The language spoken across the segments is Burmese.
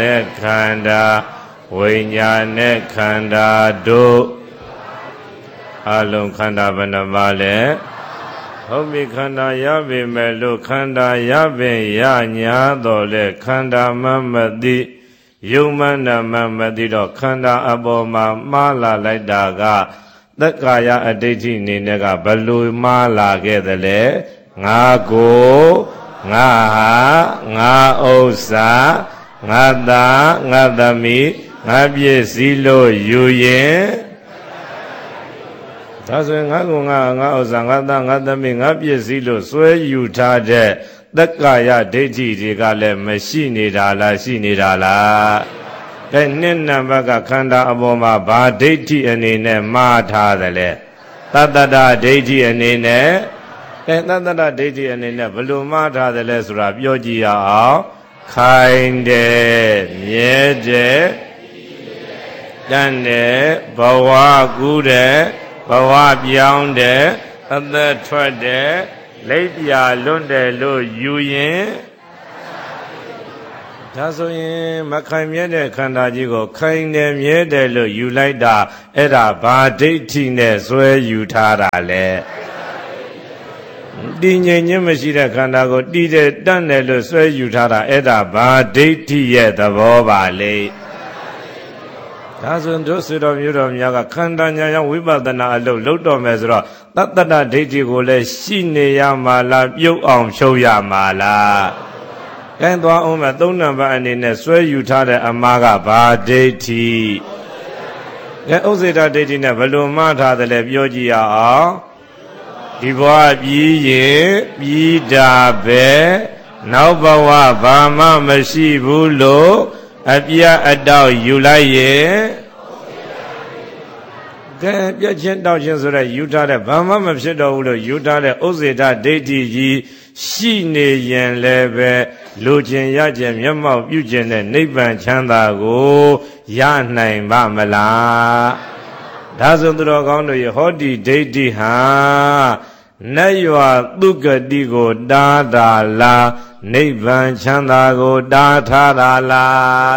ခန္ဓာဝိညာဉ်နဲ့ခန္ဓာတို့အလုံးခန္ဓာဘယ်နှပါလဲဟုတ်ပြီခန္ဓာရပေမဲ့လို့ခန္ဓာရပင်ရညာတော့လေခန္ဓာမမသိယုံမနာမသိတော့ခန္ဓာအပေါ်မှာမှားလာလိုက်တာကသက္ကာယအဋ္ဌိအနေနဲ့ကဘလို့မှားလာခဲ့သလဲငါကိုငါဟာငါဥစ္စာငါသားငါသမီးငါပစ္စည်းလို့ယူရင်ဒါဆိုရင်ငါကိုငါဥစ္စာငါသားငါသမီးငါပစ္စည်းလို့စွဲယူထားတဲ့သက္ကာယဒိဋ္ဌိတွေကလည်းမရှိနေတာလားရှိနေတာလားအဲနှစ်နံပါတ်ကခန္ဓာအပေါ်မှာဘာဒိဋ္ဌိအနေနဲ့မှားထားတယ်လဲသတ္တတဒိဋ္ဌိအနေနဲ့သတ္တတဒိဋ္ဌိအနေနဲ့ဘယ်လိုမှားထားတယ်လဲဆိုတာပြောကြည့်ရအောင်ခိုင်တယ်မြဲတယ်တန်တယ်ဘဝကူးတယ်ဘဝပြောင်းတယ်အသက်ထွက်တယ်လိပ်ပြာလွတ်တယ်လို့ယူရင်ဒါဆိုရင်မခိုင်မြဲတဲ့ခန္ဓာကြီးကိုခိုင်တယ်မြဲတယ်လို့ယူလိုက်တာအဲ့ဒါဘာဒိဋ္ဌိနဲ့ဇွဲယူထားတာလဲတည်ငြိမ်ခြင်းမရှိတဲ့ခန္ဓာကိုတည်တယ်တတ်တယ်လို့ဇွဲယူထားတာအဲ့ဒါဘာဒိဋ္ဌိရဲ့သဘောပါလေဒါဆိုတို့ဆွေတော်မျိုးတော်များကခန္ဓာညာရောက်ဝိပဿနာအလုပ်လုပ်တော်မယ်ဆိုတော့သတ္တတဒိဋ္ဌိကိုလည်းရှိနေရမှာလားပြုတ်အောင်ဖြုတ်ရမှာလားကဲသွားအောင်မဲ့သုံးနံပါတ်အနေနဲ့ဆွဲယူထားတဲ့အမှားကဘာဒိဋ္ဌိကဲဥစ္စေတဒိဋ္ဌိနဲ့ဘယ်လိုမှားထားတယ်လဲပြောကြည့်ရအောင်ဒီဘဝပြီးရင်ပြီးတာပဲနောက်ဘဝဘာမှမရှိဘူးလို့အပြတ်အတောက်ယူလိုက်ရဲ့ကဲပြတ်ချင်းတောက်ချင်းဆိုတဲ့ယူထားတဲ့ဘာမှမဖြစ်တော့ဘူးလို့ယူထားတဲ့ဥစ္စေတဒိဋ္ဌိကြီးရှိနေရင်လည်းပဲလူချင်းရခြင်းမျက်မှောက်ပြုခြင်းနဲ့နိဗ္ဗာန်ချမ်းသာကိုရနိုင်ပါမလားဒါဆိုသူတော်ကောင်းတို့ရဲ့ဟောဒီဒိဋ္ဌိဟာနတ်ရွာသူကတိကိုတားတာလားနိဗ္ဗာန်ချမ်းသာကိုတားထားတာလား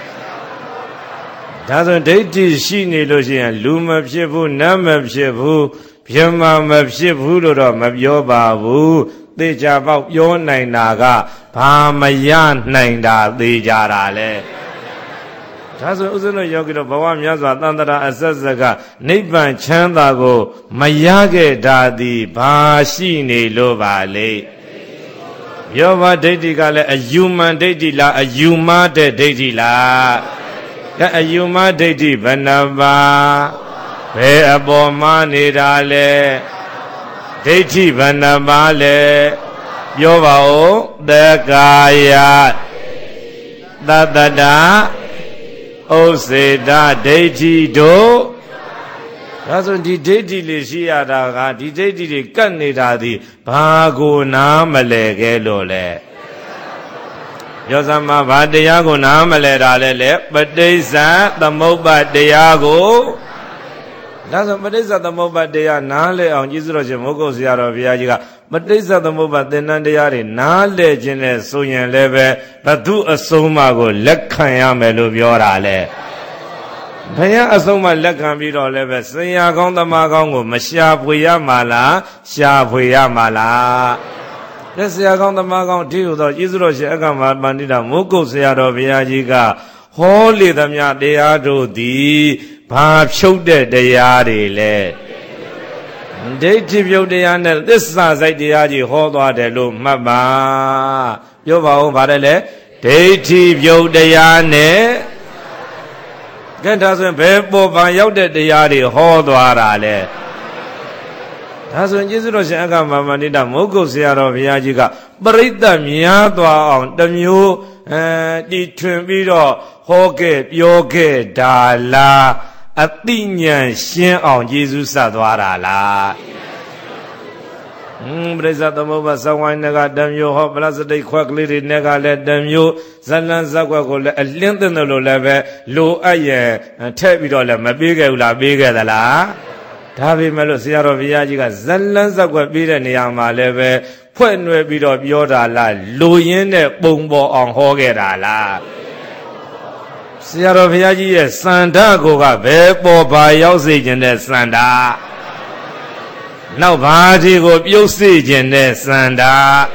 ဒါဆိုဒိဋ္ဌိရှိနေလို့ရှိရင်လူမဖြစ်ဘူးနတ်မဖြစ်ဘူးဗြဟ္မာမဖြစ်ဘူးလို့တော့မပြောပါဘူးသေချာပေါက်ပြောနိုင်တာကဘာမရနိုင်တာသေချာတာလဲဒါဆိုဥစ္စံယောဂီတို့ဘဝမြတ်စွာသန္တရာအဆက်ဆက်ကနိဗ္ဗာန်ချမ်းသာကိုမရခဲ့တာသည်ဘာရှိနေလို့ပါလေယောဘဒိဋ္ဌိကလည်းအယူမှန်ဒိဋ္ဌိလားအယူမှားတဲ့ဒိဋ္ဌိလားအယူမှားဒိဋ္ဌိဘယ်နှပါဘယ်အပေါ်မှာနေတာလဲဒိဋ္ဌိဘယ်နှပါလဲပြောပါဦးသက္ကာယသတ္တတဥစ္စေတဒိဋ္ဌိတို့ဒါဆိုဒီဒိဋ္ဌိလေးရှိရတာကဒီဒိဋ္ဌိတွေကတ်နေတာသည်ဘာကိုနားမလဲခဲလို့လဲပြောစမ်းမှာဘာတရားကိုနားမလဲတာလဲလေပဋိစ္စသမုပ္ပါတရားကိုဒါဆိုပဋိစ္စသမုပ္ပါတရားနားလဲအောင်ကျေးဇူးတော်ရှင်မိုးကုတ်ဆရာတော်ဘုရားကြီးကပဋိစ္စသမုပ္ပါသင်္นานတရားတွေနားလဲခြင်းနဲ့ဆိုရင်လည်းပဲဘသူအဆုံးမကိုလက်ခံရမယ်လို့ပြောတာလေဘုရားအဆုံးမလက်ခံပြီးတော့လည်းပဲဆရာကောင်းသမားကောင်းကိုမရှာဖွေရမှာလားရှာဖွေရမှာလားတဲ့ဆရာကောင်းသမားကောင်းဒီလိုတော့ကျေးဇူးတော်ရှင်အက္ခမပန္တိတာမိုးကုတ်ဆရာတော်ဘုရားကြီးကဟောလေသမျှတရားတို့သည်ဘာဖြုတ်တဲ့တရားတွေလဲဒိဋ္ဌိပြုတ်တရားနဲ့သစ္စာစိုက်တရားကြီးဟောသွားတယ်လို့မှတ်ပါပြောပါဦးဗါတယ်လေဒိဋ္ဌိပြုတ်တရားနဲ့ကဲဒါဆိုရင်ဘယ်ပေါ်ပါရောက်တဲ့တရားတွေဟောသွားတာလဲဒါဆိုရင်ကျေးဇူးတော်ရှင်အက္ခမမန္တိတမိုးကုတ်ဆရာတော်ဘုရားကြီးကပရိသတ်များသွားအောင်တမျိုးတီထွင်ပြီးတော့ဟောခဲ့ပြောခဲ့ဒါလားအသိဉာဏ်ရှင်းအောင်ယေရှုဆက်သွားတာလားပရိစ္ဆသမုပ္ပါသဝိုင်းကတမျိုးဟောပလစတိတ်ခွက်ကလေးတွေနဲ့ကလည်းတမျိုးဇလန်းဇက်ွက်ကိုလည်းအလင်းသိတယ်လို့လည်းပဲလိုအပ်ရဲ့ထည့်ပြီးတော့လည်းမပေးခဲ့ဘူးလားပေးခဲ့သလားဒါပေမဲ့လို့ဆရာတော်ဘုရားကြီးကဇလန်းဇက်ွက်ပေးတဲ့နေရာမှာလည်းပဲဖွဲ့နွယ်ပြီးတော့ပြောတာလားလိုရင်းနဲ့ပုံပေါ်အောင်ဟောခဲ့တာလားဆရာတော်ဘုရားကြီးရဲ့စန္ဒကိုကဘယ်ပေါ်ပါရောက်စေခြင်းတဲ့စန္ဒနောက်ဘာဒီကိုပြုတ်စေခြင်းတဲ့စန္ဒ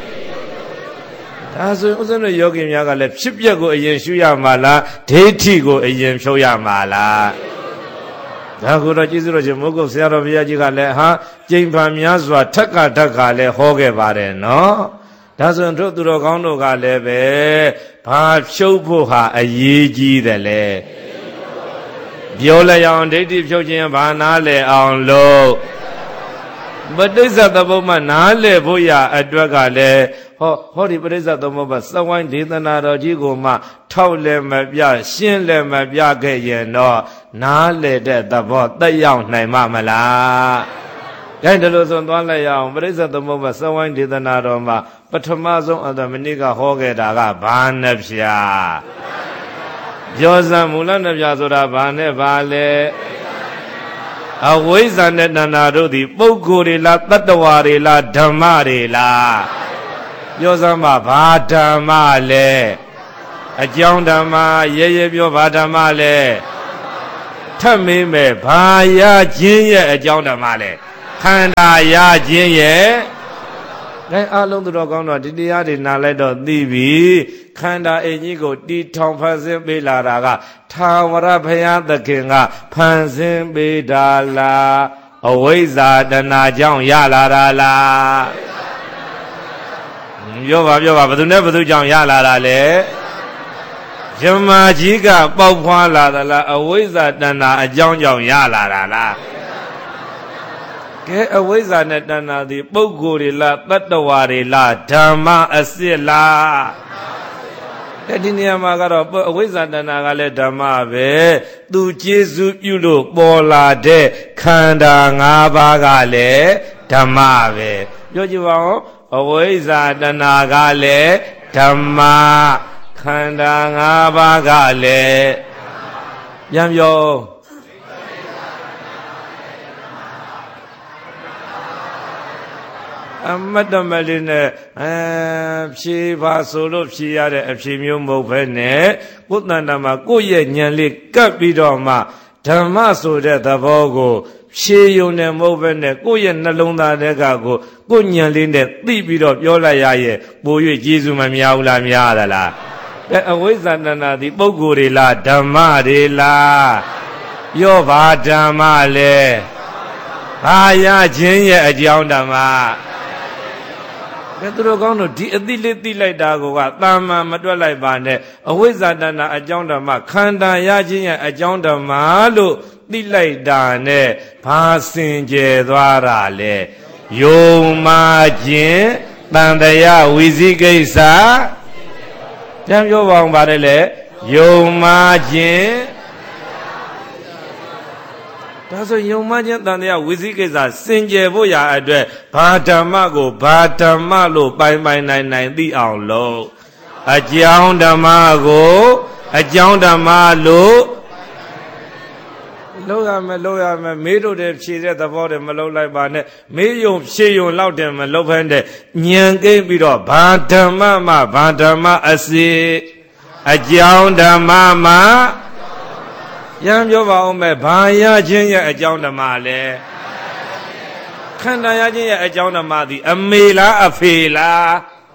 ဒါဆိုဥစ္စာတို့ယောဂီများကလည်းဖြစ်ပျက်ကိုအရင်ရှုရမှာလားဒိဋ္ဌိကိုအရင်ဖြုတ်ရမှာလားဒါကိုတော့ကျေးဇူးတော်ရှင်မိုးကုတ်ဆရာတော်ဘုရားကြီးကလည်းဟာကျိန်ဖန်များစွာထက်ကလည်းဟောခဲ့ပါတယ်နော်ဒါဆိုရင်တို့သူတော်ကောင်းတို့ကလည်းပဲဘာဖြုတ်ဖို့ဟာအရေးကြီးတယ်လေပြောလိုက်အောင်ဒိဋ္ဌိဖြုတ်ခြင်းဘာနားလဲအောင်လို့ပဋိစ္စသမုပ္ပါနားလဲဖို့ရအတွက်ကလည်းဟောဒီပဋိစ္စသမုပ္ပါစဝိုင်းဒေသနာတော်ကြီးကိုမှထောက်လည်းမပြရှင်းလည်းမပြခဲ့ရင်တော့နားလဲတဲ့သဘောတက်ရောက်နိုင်မှာမလားဒါတလို့ဆိုသွားလိုက်ရအောင်ပဋိစ္စသမုပ္ပါစဝိုင်းဒေသနာတော်မှာပထမဆုံးအတမဏိကဟောခဲ့တာကဘာနှပြပြောစံမူလနှပြဆိုတာဘာနဲ့ဘာလဲအဝိဇ္ဇာနဲ့တဏှာတို့သည်ပုဂ္ဂိုလ်တွေလားတတ္တဝါတွေလားဓမ္မတွေလားပြောစမ်းပါဘာဓမ္မလဲအကြောင်းဓမ္မရဲပြောဘာဓမ္မလဲထပ်မေးမယ်ဘာရခြင်းရဲ့အကြောင်းဓမ္မလဲခန္ဓာရခြင်းရဲ့အဲအလုံးသူတော်ကောင်းတော့ဒီတရားတွေနားလိုက်တော့သိပြီခန္ဓာအင်ကြီးကိုတီထောင်ဖန်ဆင်းပေးလာတာကထာဝရဘုရားသခင်ကဖန်ဆင်းပေးတာလားအဝိဇ္ဇာတဏှာကြောင့်ရလာတာလားပြောပါဘယ်သူနဲ့ဘယ်သူကြောင့်ရလာတာလဲယမကြီးကပေါက်ဖွာလာသလားအဝိဇ္ဇာတဏှာအကြောင်းကြောင့်ရလာတာလားကဲအဝိဇ္ဇာနဲ့တဏှာသည်ပုဂ္ဂိုလ်တွေလားတတ္တဝါတွေလားဓမ္မအစစ်လားဒီနေရာမှာကတော့အဝိဇ္ဇာတဏှာကလည်းဓမ္မပဲသူကျေစုပြုလို့ပေါ်လာတဲ့ခန္ဓာ၅ပါးကလည်းဓမ္မပဲပြောကြည့်ပါဦးအဝိဇ္ဇာတဏှာကလည်းဓမ္မခန္ဓာ၅ပါးကလည်းပြန်ပြောအမတ်တမလေးနဲ့ဖြေပါဆိုလို့ဖြေရတဲ့အဖြေမျိုးမဟုတ်ဘဲနဲ့ကိုယ်တန်တာမှာကိုယ့်ရဲ့ဉာဏ်လေးကပ်ပြီးတော့မှဓမ္မဆိုတဲ့သဘောကိုဖြေယုံနဲ့မဟုတ်ဘဲနဲ့ကိုယ့်ရဲ့နှလုံးသားထဲကကိုယ်ဉာဏ်လေးနဲ့သိပြီးတော့ပြောလိုက်ရရဲ့ပို၍ကျေးဇူးမများဘူးလားများသလားအဝိဇ္ဇာတဏှာဒီပုဂ္ဂိုလ်တွေလားဓမ္မတွေလားပြောပါဓမ္မလဲဘာရခြင်းရဲ့အကြောင်းဓမ္မသူတို့ကောင်းတို့ဒီအသိလေးသိလိုက်တာကတာမန်မတွက်လိုက်ပါနဲ့အဝိဇ္ဇာတဏှာအကြောင်းဓမ္မခန္ဓာရခြင်းရဲ့အကြောင်းဓမ္မလို့သိလိုက်တာနဲ့ဘာစင်ကြယ်သွားတာလဲယုံမာခြင်းတန်တရားဝိသိကိစ္စပြန်ပြောပါအောင်ပါတယ်လေယုံမာခြင်းဒါဆိုယုံမှချင်းတန်တရားဝိသိကိစ္စစင်ကြယ်ဖို့ရာအတွက်ဘာဓမ္မကိုဘာဓမ္မလို့ပိုင်နိုင်သိအောင်လို့အကြောင်းဓမ္မကိုအကြောင်းဓမ္မလို့လုပ်ရမယ်မေးတို့တဲ့ဖြေတဲ့သဘောတွေမလုပ်လိုက်ပါနဲ့မေးယုံဖြေယုံလောက်တယ်မလုပ်ဖက်တဲ့ဉာဏ်ကိမ့်ပြီးတော့ဘာဓမ္မမှဘာဓမ္မအစစ်အကြောင်းဓမ္မမှရံပြောပါဦးမယ်ဘာရခြင်းရဲ့အကြောင်းဓမ္မလဲခန္ဓာရခြင်းရဲ့အကြောင်းဓမ္မသည်အမေလားအဖေလား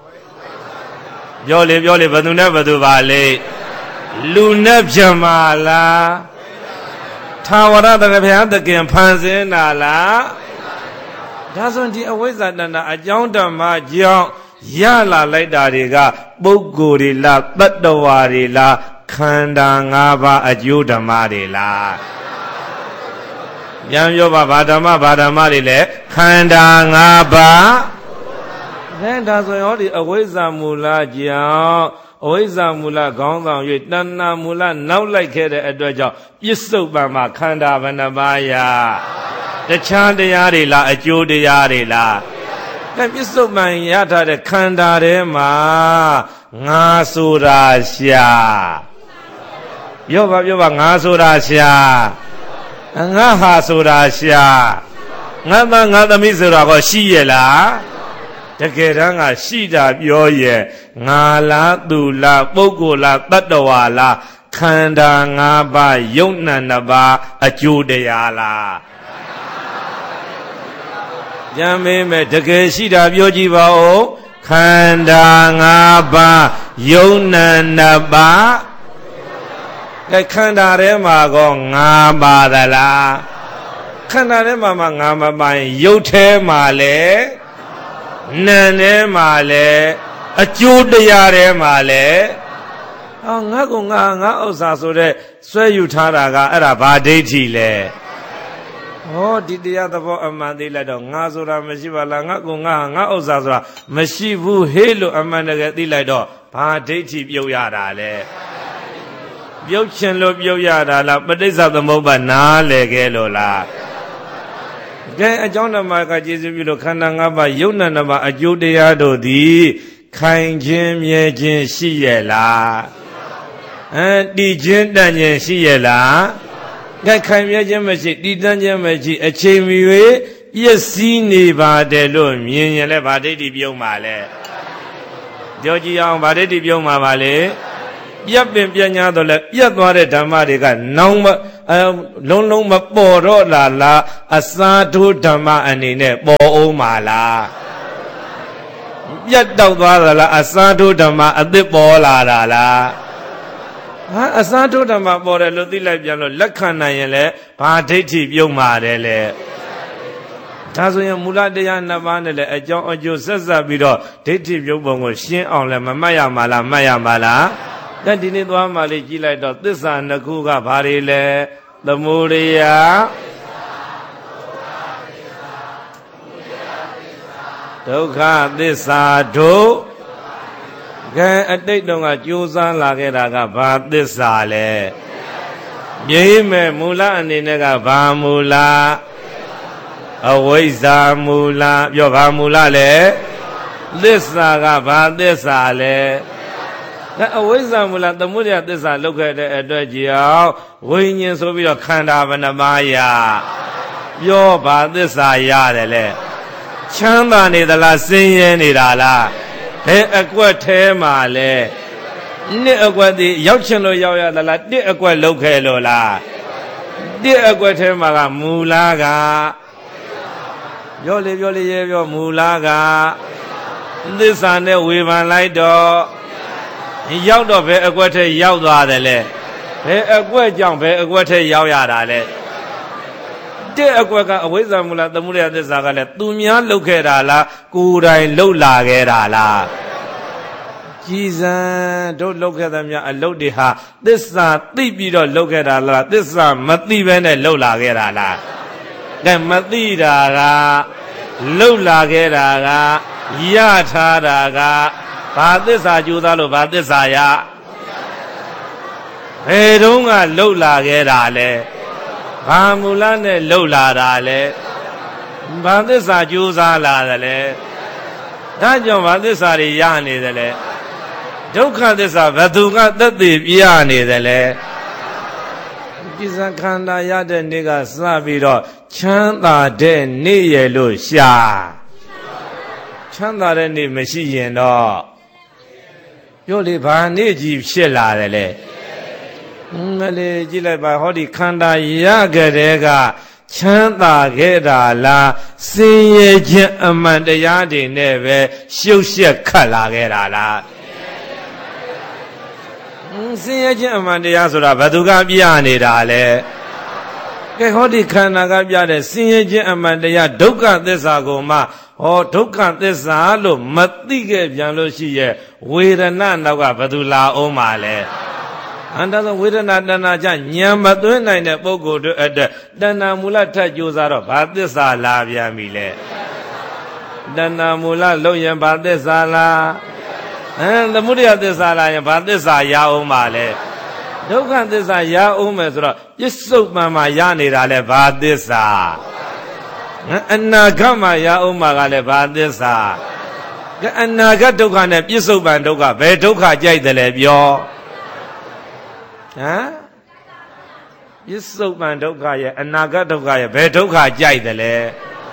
ပြောလေဘယ်သူနဲ့ဘယ်သူပါလဲလူနဲ့ပြမလားထာဝရတကဘုရားသခင်ဖန်ဆင်းတာလားဒါဆိုဒီအဝိဇ္ဇာတဏှာအကြောင်းဓမ္မကြောင့်ရလာလိုက်တာတွေကပုဂ္ဂိုလ်တွေလားတတ္တဝါတွေလားခန္ဓာ၅ပါးအကျိုးဓမ္မတွေလားပြန်ပြောပါဘာဓမ္မတွေလဲခန္ဓာ၅ပါးဒါဆိုရင်ဟောဒီအဝိဇ္ဇာမူလကြောင့်အဝိဇ္ဇာမူလခေါင်းဆောင်၍တဏှာမူလနောက်လိုက်ခဲ့တဲ့အတွက်ကြောင့်ပြစ္ဆုတ်ပံမှာခန္ဓာဘယ်နှပါးရတခြားတရားတွေလားအကျိုးတရားတွေလားပြစ္ဆုတ်ပံရထားတဲ့ခန္ဓာထဲမှာငါဆိုတာရှာပြောပါငါဆိုတာရှာငါဟာဆိုတာရှာငါသားငါသမီးဆိုတာကရှိရဲ့လားတကယ်တမ်းကရှိတာပြောရဲ့ငါလားသူလားပုဂ္ဂိုလ်လားတတ္တဝါလားခန္ဓာ၅ပါးယုံနာနှစ်ပါးအကျိုးတရားလားကြံမေးမယ်တကယ်ရှိတာပြောကြည့်ပါဦးခန္ဓာ၅ပါးယုံနာနှစ်ပါးခန္ဓာထဲမှာကော၅ပါးသလားခန္ဓာထဲမှာ၅ပါးပါရင်ရုပ်ထဲမှာလည်းနာမ်ထဲမှာလည်းအကျိုးတရားထဲမှာလည်းငါကငါဥစ္စာဆိုတဲ့ဆွဲယူထားတာကအဲ့ဒါဘာဒိဋ္ဌိလဲဟောဒီတရားသဘောအမှန်သိလိုက်တော့ငါဆိုတာမရှိပါလားငါကငါဥစ္စာဆိုတာမရှိဘူးဟေးလို့အမှန်တကယ်သိလိုက်တော့ဘာဒိဋ္ဌိပြုတ်ရတာလဲပြုတ်ချင်လို့ပြုတ်ရတာလားပဋိစ္စသမုပ္ပါနားလေခဲ့လို့လားကဲအကြောင်းဓမ္မကကျေစုပြုလို့ခန္ဓာ၅ပါးယုံနာ၅ပါးအကျိုးတရားတို့သည်ခိုင်ခြင်းမြဲခြင်းရှိရဲ့လားတည်ခြင်းတန်ခြင်းရှိရဲ့လားကဲခိုင်မြဲခြင်းမရှိတည်တန်ခြင်းမရှိအချိန်မီ၍ပျက်စီးနေပါတယ်လို့မြင်ရင်လည်းဗာဒိဋ္ဌိပြုံးပါလေပြောကြည့်အောင်ဗာဒိဋ္ဌိပြုံးပါပါလေပြက်ပင်ပြညာတော့လဲပြက်သွားတဲ့ဓမ္မတွေကနောင်လုံးလုံးမပေါ်တော့လားအစားထိုးဓမ္မအနေနဲ့ပေါ်အောင်ပါလားပြတ်တောက်သွားသလားအစားထိုးဓမ္မအသစ်ပေါ်လာတာလားအစားထိုးဓမ္မပေါ်တယ်လို့သိလိုက်ပြန်လို့လက်ခံနိုင်ရင်လည်းဘာဒိဋ္ဌိပြုံးပါတယ်လေဒါဆိုရင်မူလတရားနှစ်ပါးနဲ့လည်းအကြောင်းအကျိုးဆက်ဆက်ပြီးတော့ဒိဋ္ဌိပြုံးပုံကိုရှင်းအောင်လည်းမမှတ်ရမှာလားမှတ်ရမှာလားဒီနေ့သွားမှလေးကြည့်လိုက်တော့သစ္စာနှစ်ခုကဘာတွေလဲသမုဒယဒုက္ခသစ္စာတို့ကဲအတိတ်တုန်းကကြိုးစားလာခဲ့တာကဘာသစ္စာလဲမြေမဲ့မူလအနေနဲ့ကဘာမူလအဝိဇ္ဇာမူလပြောဘာမူလလဲသစ္စာကဘာသစ္စာလဲအဝိဇ္ဇာမူလသမုဒယသစ္စာလောက်ခဲ့တဲ့အတွက်ကြောင့်ဝိညာဉ်ဆိုပြီးတော့ခန္ဓာဘယ်နှပါးရပြောဘာသစ္စာရတယ်လဲချမ်းသာနေသလားဆင်းရဲနေတာလားဘယ်အကွက်ထဲမှာလဲနှစ်အကွက်ဒီရောက်ချင်လို့ရောက်ရသလားတစ်အကွက်လောက်ခဲ့လို့လားတစ်အကွက်ထဲမှာကမူလကပြောလေရဲပြောမူလကသစ္စာနဲ့ဝေဖန်လိုက်တော့ရောက်တော့ဘယ်အကွက်ထဲရောက်သွားတယ်လဲဘယ်အကွက်ကြောင့်ဘယ်အကွက်ထဲရောက်ရတာလဲတဲ့အကွက်ကအဝိဇ္ဇာမူလသမုဒယသစ္စာကလည်းသူများလှုပ်ခဲ့တာလားကိုယ်တိုင်လှုပ်လာခဲ့တာလားကြည်စံတို့လှုပ်ခဲ့သမျှအလုပ်တွေဟာသစ္စာသိပြီးတော့လှုပ်ခဲ့တာလားသစ္စာမသိဘဲနဲ့လှုပ်လာခဲ့တာလားကဲမသိတာကလှုပ်လာခဲ့တာကရထားတာကဘာသစ္စာကြိုးစားလို့ဘာသစ္စာရဘယ်တုန်းကလှုပ်လာခဲ့တာလဲဘာမူလနဲ့လှုပ်လာတာလဲဘာသစ္စာကြိုးစားလာတယ်လဲဒါကြောင့်ဘာသစ္စာတွေရနေတယ်လဲဒုက္ခသစ္စာဘယ်သူကသက်သေပြနေတယ်လဲဒီစံခန္ဓာရတဲ့နေ့ကစပြီးတော့ချမ်းသာတဲ့နေ့ရလို့ရှာချမ်းသာတဲ့နေ့မရှိရင်တော့ပြောလေဘာနေ့ကြီးဖြစ်လာတယ်လဲမလေးကြည့်လိုက်ပါဟောဒီခန္ဓာရခဲ့တဲ့ကချမ်းသာခဲ့တာလားစင်ရဲ့ခြင်းအမှန်တရားတွေနဲ့ပဲရှုပ်ရှက်ခတ်လာခဲ့တာလားစင်ရဲ့ခြင်းအမှန်တရားဆိုတာဘယ်သူကပြနေတာလဲကဲဟောဒီခန္ဓာကပြတဲ့စင်ရဲ့ခြင်းအမှန်တရားဒုက္ခသစ္စာကိုမှဟောဒုက္ခသစ္စာလို့မသိခဲ့ပြန်လို့ရှိရဲ့ဝေဒနာနောက်ကဘယ်သူလာအောင်ပါလဲအန္တသောဝေဒနာတဏှာကြဉာဏ်မသွင်းနိုင်တဲ့ပုဂ္ဂိုလ်တို့အတွက်တဏှာမူလထက်ကြိုးစားတော့ဘာသစ္စာလာပြန်ပြီလဲတဏှာမူလလုံရင်ဘာသစ္စာလားသမုဒယသစ္စာလာရင်ဘာသစ္စာရအောင်ပါလဲဒုက္ခသစ္စာရအောင်မယ်ဆိုတော့ပစ္စုပန်မှာရနေတာလဲဘာသစ္စာအနာဂတ်မှာရအောင်မှာကလည်းဘာသစ္စာအနာဂတ်ဒုက္ခနဲ့ပစ္စုပန်ဒုက္ခဘယ်ဒုက္ခကြိုက်တယ်လဲပြောပစ္စုပန်ဒုက္ခရဲ့အနာဂတ်ဒုက္ခရဲ့ဘယ်ဒုက္ခကြိုက်တယ်လဲ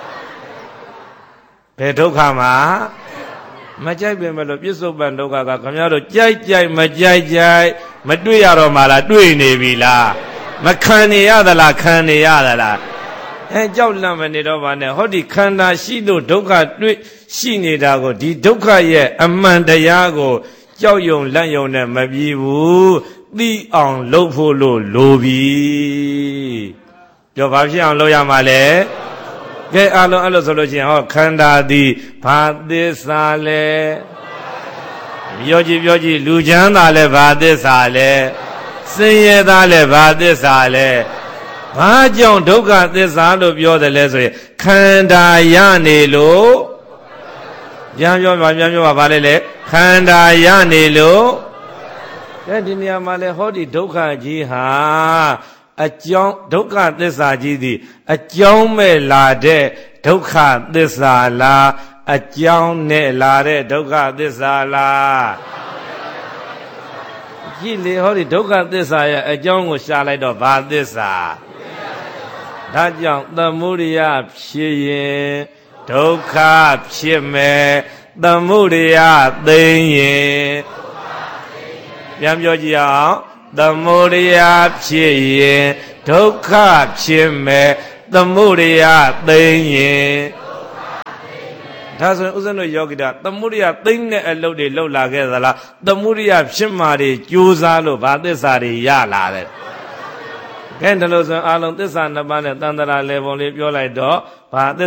ဘယ်ဒုက္ခမှာမကြိုက်ပင်မလို့ပစ္စုပန်ဒုက္ခကခင်ဗျားတို့ကြိုက်မကြိုက်မတွေ့ရတော့မှလားတွေ့နေပြီလားမခံနေရသလားခံနေရသလားကြောက်လန့်မနေတော့ပါနဲ့ဟောဒီခန္ဓာရှိလို့ဒုက္ခတွေ့ရှိနေတာကိုဒီဒုက္ခရဲ့အမှန်တရားကိုကြောက်ယုံလန့်ယုံနဲ့မပြီးဘူးသိအောင်လုပ်ဖို့လို့လိုပြီပြောဘာဖြစ်အောင်လုပ်ရမှာလဲကဲအလုံးအဲ့လိုဆိုလို့ရှိရင်ဟောခန္ဓာသည်ဘာသစ္စာလဲပြောကြည့်လူချမ်းသာလဲဘာသစ္စာလဲဆင်းရဲသားလဲဘာသစ္စာလဲဘာကြောင့်ဒုက္ခသစ္စာလို့ပြောတယ်လဲဆိုရင်ခန္ဓာရနေလို့ပြန်ပြောပါဘာလဲခန္ဓာရနေလို့ဒီနေရာမှာလဲဟောဒီဒုက္ခကြီးဟာအကြောင်းဒုက္ခသစ္စာကြီးသည်အကြောင်းမဲ့လာတဲ့ဒုက္ခသစ္စာလားအကြောင်းနဲ့လာတဲ့ဒုက္ခသစ္စာလားကြည့်လေဟောဒီဒုက္ခသစ္စာရဲ့အကြောင်းကိုရှာလိုက်တော့ဘာသစ္စာဒါကြောင့်သမုဒိယဖြစ်ရင်ဒုက္ခဖြစ်မယ်သမုဒိယသိရင်ပြန်ပြောကြည့်အောင်သမုဒိယဖြစ်ရင်ဒုက္ခဖြစ်မယ်သမုဒိယသိရင်ဒါဆိုရင်ဥစ္စာတို့ယောဂီတာသမုဒိယသိတဲ့အလုပ်တွေလုပ်လာခဲ့သလားသမုဒိယဖြစ်မှတွေကြိုးစားလို့ဘာသစ္စာတွေရလာတယ်ကဲဒါလို့ဆိုရင်အာလုံးသစ္စာနှစ်ပါးနဲ့တန်တရာလေပုံလေးပြောလိုက်တော့ဘာသ